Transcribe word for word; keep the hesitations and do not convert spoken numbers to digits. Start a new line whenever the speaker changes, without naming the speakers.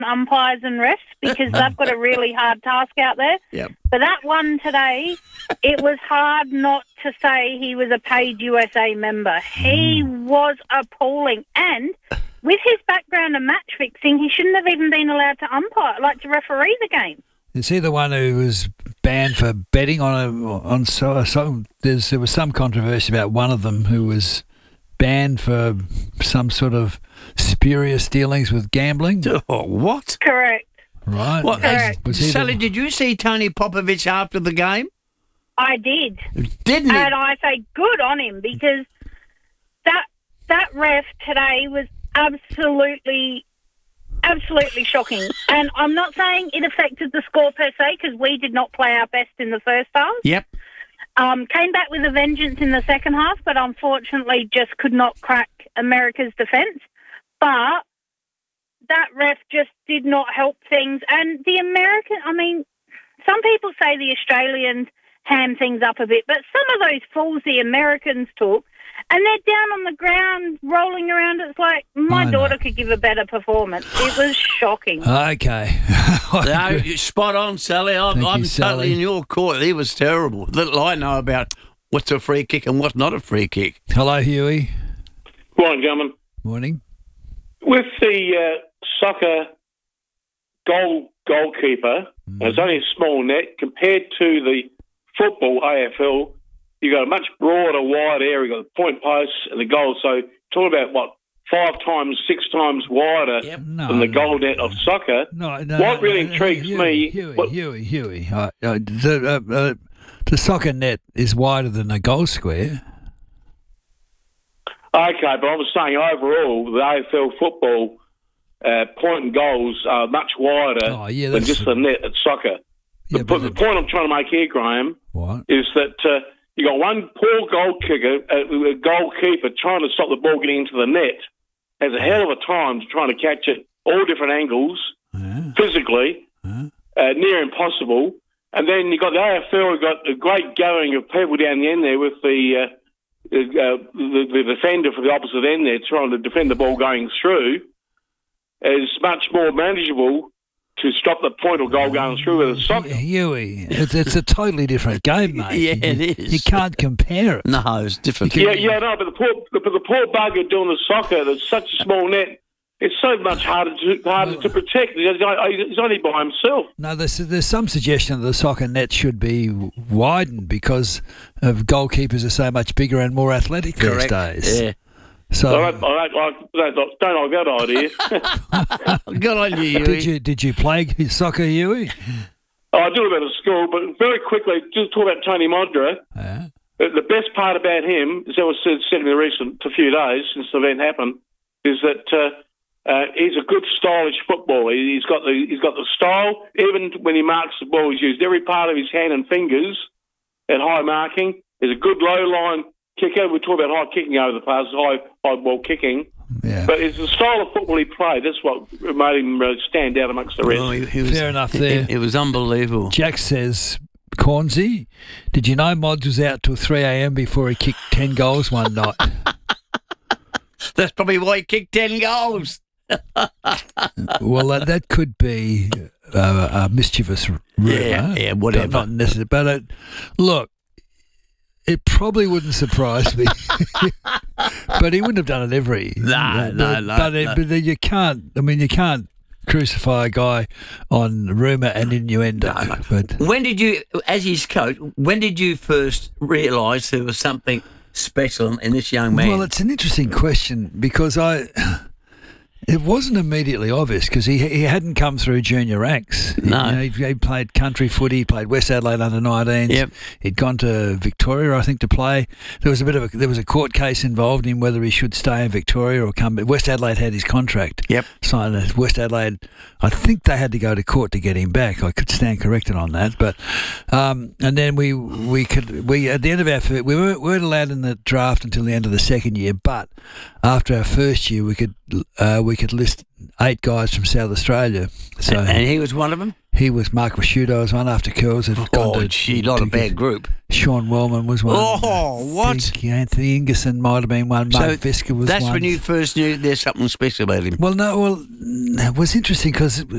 umpires and refs because they've got a really hard task out there.
Yep.
But that one today, it was hard not to say he was a paid U S A member. He was appalling. And with his background in match fixing, he shouldn't have even been allowed to umpire, like to referee the game.
Is he the one who was banned for betting on a on so, so there's there was some controversy about one of them who was banned for some sort of spurious dealings with gambling?
Oh, what?
Correct.
Right.
What?
Correct.
Was he
Sally,
the-
did you see Tony Popovich after the game?
I did.
Didn't he?
And I say good on him because that that ref today was absolutely, absolutely shocking. And I'm not saying it affected the score per se because we did not play our best in the first half.
Yep.
Um, came back with a vengeance in the second half, but unfortunately just could not crack America's defence. But that ref just did not help things. And the American, I mean, some people say the Australians ham things up a bit, but some of those fools the Americans took, and they're down on the ground rolling around. It's like my
I know.
daughter could give a better performance. It was shocking.
Okay. I
No,
agree.
you're spot on, Sally. I'm,
Thank
I'm
you, Sally.
totally in your court. He was terrible. Little I know about what's a free kick and what's not a free kick.
Hello, Huey.
Morning, gentlemen.
Morning.
With the uh, soccer goal goalkeeper,
Mm.
and it's only a small net compared to the football A F L. You've got a much broader, wide area. You've got the point posts and the goal. So talking about what five times, six times wider
Yep.
No,
than the
no,
goal net of soccer.
No, no.
What really
no,
intrigues
Huey,
me-
Huey,
what-
Huey, Huey. Uh, uh, the, uh, uh, the soccer net is wider than a goal square.
Okay, but I was saying overall, the A F L football uh, point and goals are much wider
Oh, yeah,
than
that's
just the net at soccer.
Yeah,
the,
but
the
the-
point I'm trying to make here, Graham,
What?
is that uh, you got one poor goal kicker, uh, a goalkeeper trying to stop the ball getting into the net, has a hell of a time trying to catch it all different angles,
Yeah.
physically,
Huh?
uh, near impossible. And then you got the A F L, you've got a great going of people down the end there with the, uh, uh, the the defender for the opposite end there trying to defend the ball going through. Is much more manageable to stop the point or goal going through with a soccer.
Huey, it's, it's a totally different game, mate.
Yeah,
You-
it is.
You can't compare it.
No, it's different.
You
Yeah, yeah, no, but the poor, but the poor bugger doing the soccer, that's such a small net, it's so much harder to harder to protect. He's he's only by himself.
No, there's, there's some suggestion that the soccer net should be widened because of goalkeepers are so much bigger and more athletic
Correct.
these days.
Yeah.
So,
I don't, I don't, I don't, don't like that idea.
Good on you, Huey.
did you did you play soccer, Huey?
Oh, I do a bit of school, but very quickly, just talk about Tony Modra.
Yeah.
The the best part about him, as I was said, said in the recent a few days since the event happened, is that uh, uh, he's a good stylish footballer. He- He's got the he's got the style. Even when he marks the ball, he's used every part of his hand and fingers at high marking. He's a good low line kicker. We talk about high kicking over the past, high high ball kicking.
Yeah.
But it's the style of football he played. That's what made him uh, stand out amongst the rest.
Oh, he- he was-
Fair enough there.
It, it was unbelievable.
Jack says, Cornsey, did you know Mods was out till three a.m. before he kicked ten goals one night?
That's probably why he kicked ten goals.
Well, that, that could be uh, a mischievous rumour.
Yeah, yeah, whatever.
Not necessarily. But it, look, it probably wouldn't surprise me. But he wouldn't have done it every.
No, no, no,
But, it,
no.
but you can't, I mean, you can't crucify a guy on rumour and innuendo. But
When did you, as his coach, when did you first realise there was something special in this young man?
Well, it's an interesting question because I. It wasn't immediately obvious because he he hadn't come through junior ranks.
No.
You know, he, he played country footy, he played West Adelaide under nineteens.
Yep.
He'd gone to Victoria, I think, to play. There was a bit of a there was a court case involved in whether he should stay in Victoria or come. West Adelaide had his contract.
Yep.
Signed at West Adelaide. I think they had to go to court to get him back. I could stand corrected on that, but um, and then we we could we at the end of our fir- we weren't, weren't allowed in the draft until the end of the second year, but after our first year we could uh, we could list eight guys from South Australia. So
and he was one of them?
He was Mark Rasciuto was one after Curls had gone
Oh,
to.
gee, not a bad group.
Sean Wellman was one.
Oh,
I
what?
think Anthony Ingerson might have been one. Mark
So
Fisker was
that's
one.
when you first knew there's something special about him.
Well, no, well, it was interesting because